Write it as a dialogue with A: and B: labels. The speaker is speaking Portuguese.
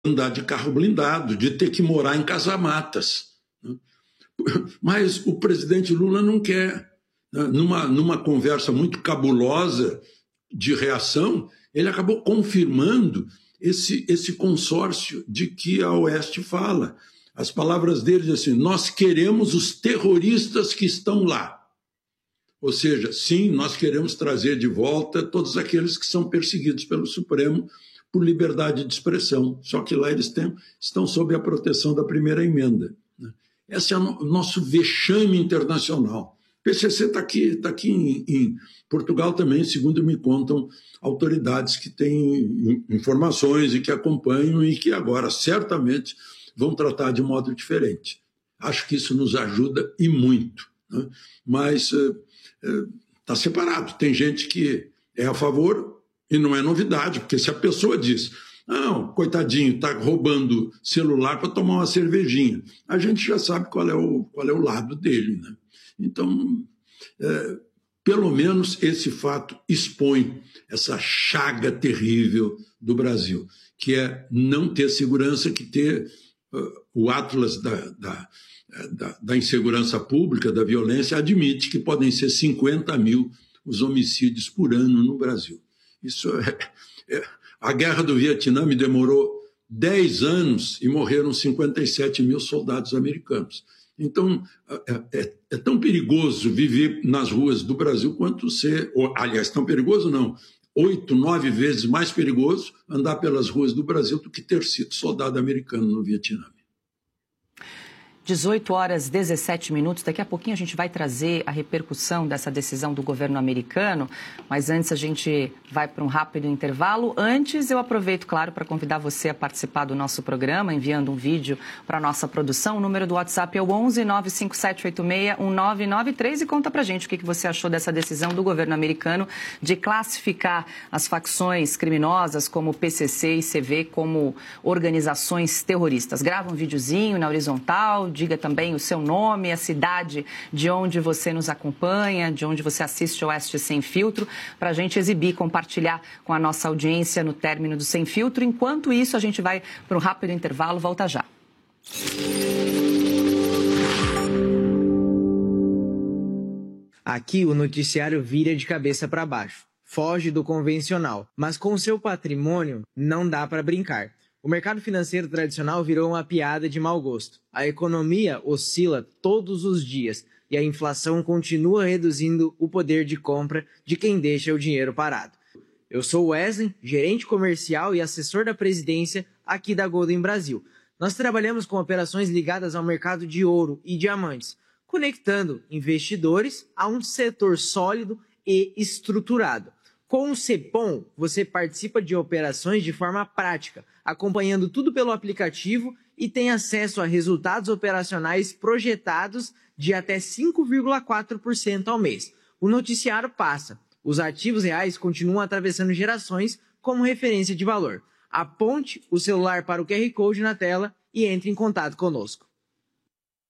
A: andar de carro blindado, de ter que morar em casamatas. Mas o presidente Lula não quer. Numa conversa muito cabulosa de reação, ele acabou confirmando esse consórcio de que a Oeste fala. As palavras dele dizem assim: nós queremos os terroristas que estão lá. Ou seja, sim, nós queremos trazer de volta todos aqueles que são perseguidos pelo Supremo por liberdade de expressão. Só que lá eles estão sob a proteção da primeira emenda. Esse é o nosso vexame internacional. O PCC está aqui em Portugal também, segundo me contam autoridades que têm informações e que acompanham e que agora certamente vão tratar de modo diferente. Acho que isso nos ajuda e muito. Né? Mas está separado. Tem gente que é a favor e não é novidade, porque se a pessoa diz: não, coitadinho, está roubando celular para tomar uma cervejinha, a gente já sabe qual é o lado dele. Né? Então, pelo menos esse fato expõe essa chaga terrível do Brasil, que é não ter segurança, que ter o Atlas da insegurança pública, da violência, admite que podem ser 50 mil os homicídios por ano no Brasil. Isso a guerra do Vietnã demorou 10 anos e morreram 57 mil soldados americanos. Então, é tão perigoso viver nas ruas do Brasil quanto aliás, tão perigoso não, 8, 9 vezes mais perigoso andar pelas ruas do Brasil do que ter sido soldado americano no Vietnã.
B: 18h17. Daqui a pouquinho a gente vai trazer a repercussão dessa decisão do governo americano, mas antes a gente vai para um rápido intervalo. Antes, eu aproveito, claro, para convidar você a participar do nosso programa, enviando um vídeo para a nossa produção. O número do WhatsApp é o 11 95786 1993 e conta para a gente o que você achou dessa decisão do governo americano de classificar as facções criminosas como PCC e CV como organizações terroristas. Grava um videozinho na horizontal, diga também o seu nome, a cidade de onde você nos acompanha, de onde você assiste o Oeste Sem Filtro, para a gente exibir, compartilhar com a nossa audiência no término do Sem Filtro. Enquanto isso, a gente vai para um rápido intervalo. Volta já.
C: Aqui o noticiário vira de cabeça para baixo. Foge do convencional, mas com o seu patrimônio não dá para brincar. O mercado financeiro tradicional virou uma piada de mau gosto. A economia oscila todos os dias e a inflação continua reduzindo o poder de compra de quem deixa o dinheiro parado. Eu sou Wesley, gerente comercial e assessor da presidência aqui da Golden Brasil. Nós trabalhamos com operações ligadas ao mercado de ouro e diamantes, conectando investidores a um setor sólido e estruturado. Com o Cepom, você participa de operações de forma prática, acompanhando tudo pelo aplicativo e tem acesso a resultados operacionais projetados de até 5,4% ao mês. O noticiário passa. Os ativos reais continuam atravessando gerações como referência de valor. Aponte o celular para o QR Code na tela e entre em contato conosco.